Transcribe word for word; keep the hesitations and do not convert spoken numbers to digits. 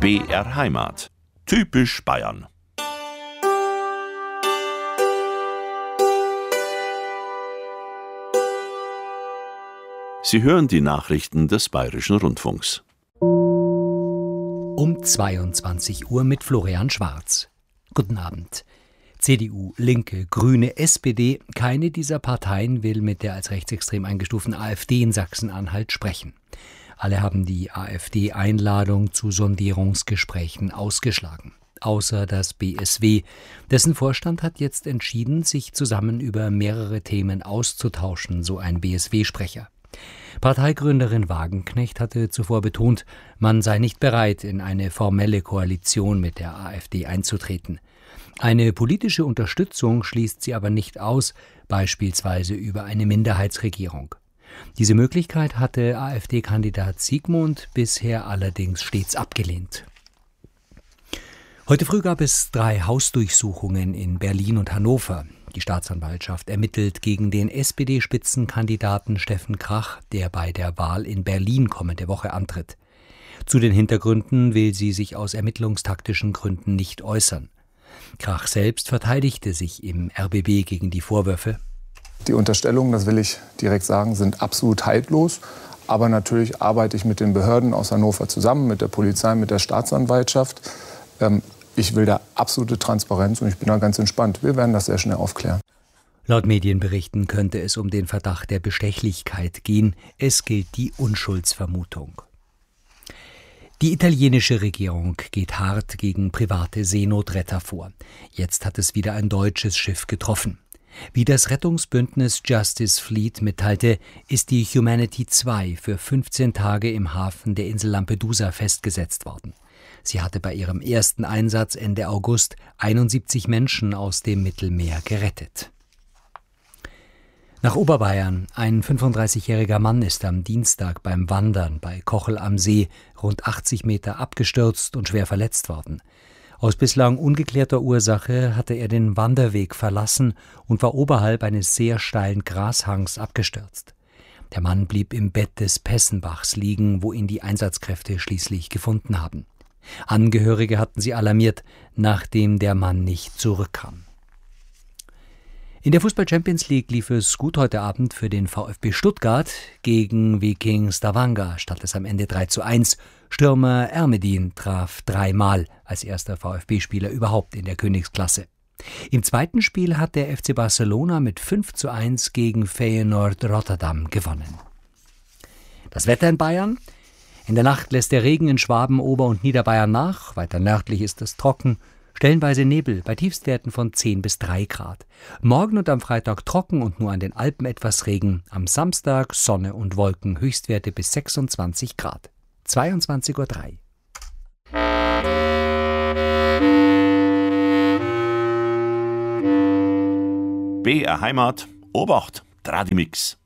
B R Heimat. Typisch Bayern. Sie hören die Nachrichten des Bayerischen Rundfunks. Um zweiundzwanzig Uhr mit Florian Schwarz. Guten Abend. C D U, Linke, Grüne, S P D, keine dieser Parteien will mit der als rechtsextrem eingestuften AfD in Sachsen-Anhalt sprechen. Alle haben die AfD-Einladung zu Sondierungsgesprächen ausgeschlagen. Außer das B S W. Dessen Vorstand hat jetzt entschieden, sich zusammen über mehrere Themen auszutauschen, so ein B S W-Sprecher. Parteigründerin Wagenknecht hatte zuvor betont, man sei nicht bereit, in eine formelle Koalition mit der AfD einzutreten. Eine politische Unterstützung schließt sie aber nicht aus, beispielsweise über eine Minderheitsregierung. Diese Möglichkeit hatte AfD-Kandidat Siegmund bisher allerdings stets abgelehnt. Heute früh gab es drei Hausdurchsuchungen in Berlin und Hannover. Die Staatsanwaltschaft ermittelt gegen den S P D-Spitzenkandidaten Steffen Krach, der bei der Wahl in Berlin kommende Woche antritt. Zu den Hintergründen will sie sich aus ermittlungstaktischen Gründen nicht äußern. Krach selbst verteidigte sich im R B B gegen die Vorwürfe. Die Unterstellungen, das will ich direkt sagen, sind absolut haltlos. Aber natürlich arbeite ich mit den Behörden aus Hannover zusammen, mit der Polizei, mit der Staatsanwaltschaft. Ähm, ich will da absolute Transparenz und ich bin da ganz entspannt. Wir werden das sehr schnell aufklären. Laut Medienberichten könnte es um den Verdacht der Bestechlichkeit gehen. Es gilt die Unschuldsvermutung. Die italienische Regierung geht hart gegen private Seenotretter vor. Jetzt hat es wieder ein deutsches Schiff getroffen. Wie das Rettungsbündnis Justice Fleet mitteilte, ist die Humanity zwei für fünfzehn Tage im Hafen der Insel Lampedusa festgesetzt worden. Sie hatte bei ihrem ersten Einsatz Ende August einundsiebzig Menschen aus dem Mittelmeer gerettet. Nach Oberbayern. Ein fünfunddreißigjähriger Mann ist am Dienstag beim Wandern bei Kochel am See rund achtzig Meter abgestürzt und schwer verletzt worden. Aus bislang ungeklärter Ursache hatte er den Wanderweg verlassen und war oberhalb eines sehr steilen Grashangs abgestürzt. Der Mann blieb im Bett des Pessenbachs liegen, wo ihn die Einsatzkräfte schließlich gefunden haben. Angehörige hatten sie alarmiert, nachdem der Mann nicht zurückkam. In der Fußball-Champions League lief es gut heute Abend für den VfB Stuttgart. Gegen Viking Stavanger stand es am Ende drei zu eins. Stürmer Ermedin traf dreimal als erster VfB-Spieler überhaupt in der Königsklasse. Im zweiten Spiel hat der F C Barcelona mit fünf zu eins gegen Feyenoord Rotterdam gewonnen. Das Wetter in Bayern. In der Nacht lässt der Regen in Schwaben, Ober- und Niederbayern nach. Weiter nördlich ist es trocken. Stellenweise Nebel bei Tiefstwerten von zehn bis drei Grad. Morgen und am Freitag trocken und nur an den Alpen etwas Regen. Am Samstag Sonne und Wolken, Höchstwerte bis sechsundzwanzig Grad. zweiundzwanzig Uhr drei. B R Heimat. Obacht. Tradimix.